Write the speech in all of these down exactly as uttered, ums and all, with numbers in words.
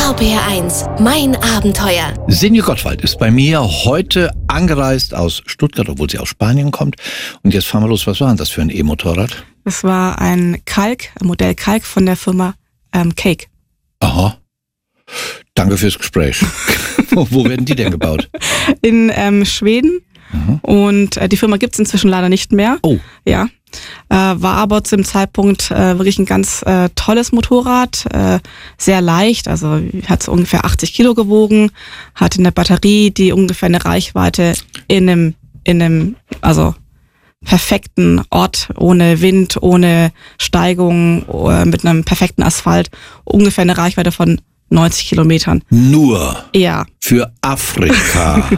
R P R eins, mein Abenteuer. Senja Gottwald ist bei mir heute angereist aus Stuttgart, obwohl sie aus Spanien kommt. Und jetzt fahren wir los. Was war denn das für ein E-Motorrad? Das war ein Kalk, ein Modell Kalk von der Firma ähm, Cake. Aha. Danke fürs Gespräch. Wo werden die denn gebaut? In ähm, Schweden. Mhm. Und äh, die Firma gibt's inzwischen leider nicht mehr. Oh. Ja. Äh, war aber zu dem Zeitpunkt äh, wirklich ein ganz äh, tolles Motorrad, äh, sehr leicht, also hat so ungefähr achtzig Kilo gewogen, hatte eine Batterie, die ungefähr eine Reichweite in einem, in einem, also perfekten Ort, ohne Wind, ohne Steigung, äh, mit einem perfekten Asphalt, ungefähr eine Reichweite von neunzig Kilometern. Nur? Ja. Für Afrika?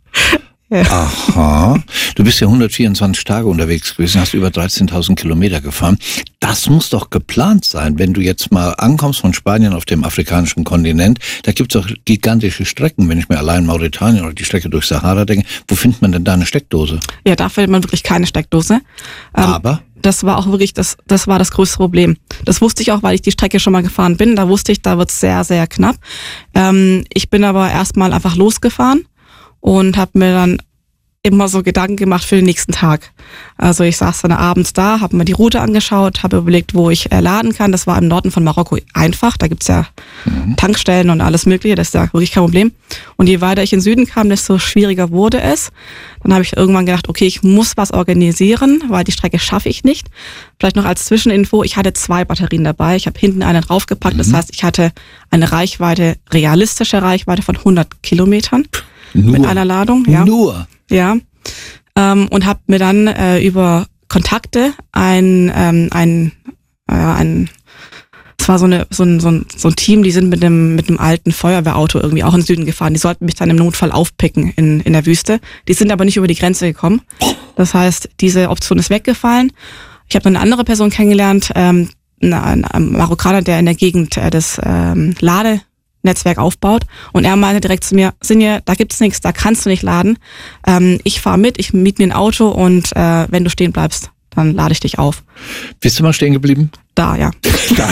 Ja. Aha. Du bist ja hundertvierundzwanzig Tage unterwegs gewesen, hast über dreizehntausend Kilometer gefahren. Das muss doch geplant sein, wenn du jetzt mal ankommst von Spanien auf dem afrikanischen Kontinent. Da gibt's doch gigantische Strecken, wenn ich mir allein Mauretanien oder die Strecke durch Sahara denke. Wo findet man denn da eine Steckdose? Ja, da findet man wirklich keine Steckdose. Ähm, Aber? Das war auch wirklich, das, das war das größte Problem. Das wusste ich auch, weil ich die Strecke schon mal gefahren bin. Da wusste ich, da wird's sehr, sehr knapp. Ähm, ich bin aber erstmal einfach losgefahren und habe mir dann immer so Gedanken gemacht für den nächsten Tag. Also ich saß dann abends da, habe mir die Route angeschaut, habe überlegt, wo ich äh, laden kann. Das war im Norden von Marokko einfach. Da gibt's ja mhm. Tankstellen und alles Mögliche. Das ist ja wirklich kein Problem. Und je weiter ich in den Süden kam, desto schwieriger wurde es. Dann habe ich irgendwann gedacht, okay, ich muss was organisieren, weil die Strecke schaffe ich nicht. Vielleicht noch als Zwischeninfo, ich hatte zwei Batterien dabei. Ich habe hinten eine draufgepackt. Mhm. Das heißt, ich hatte eine Reichweite, realistische Reichweite von hundert Kilometern. Nur. Mit einer Ladung. Ja. Nur? Ja. Ähm, und habe mir dann äh, über Kontakte ein, ähm, ein, äh, ein es war so, eine, so, ein, so, ein, so ein Team, die sind mit einem, mit einem alten Feuerwehrauto irgendwie auch in den Süden gefahren. Die sollten mich dann im Notfall aufpicken in, in der Wüste. Die sind aber nicht über die Grenze gekommen. Das heißt, diese Option ist weggefallen. Ich habe dann eine andere Person kennengelernt, ähm, ein, ein Marokkaner, der in der Gegend äh, des ähm, Lade Netzwerk aufbaut, und er meinte direkt zu mir, Senja, da gibt's nichts, da kannst du nicht laden. Ähm, ich fahre mit, ich miete mir ein Auto und äh, wenn du stehen bleibst, dann lade ich dich auf. Bist du mal stehen geblieben? Da, ja. Da.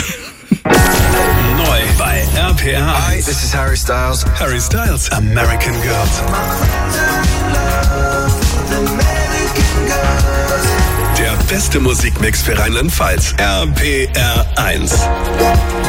Neu bei R P R eins. Hi, this is Harry Styles. Harry Styles, American Girls. Der beste Musikmix für Rheinland-Pfalz. R P R eins.